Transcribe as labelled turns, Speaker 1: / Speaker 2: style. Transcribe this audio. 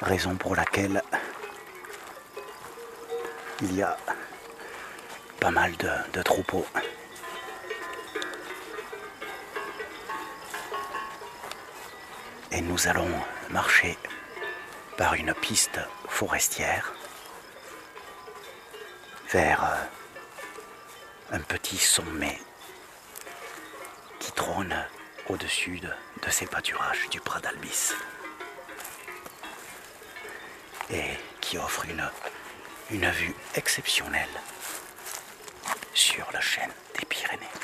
Speaker 1: Raison pour laquelle il y a pas mal de troupeaux. Et nous allons marcher par une piste forestière vers un petit sommet qui trône au-dessus de ces pâturages du Prat d'Albis et qui offre une vue exceptionnelle sur la chaîne des Pyrénées.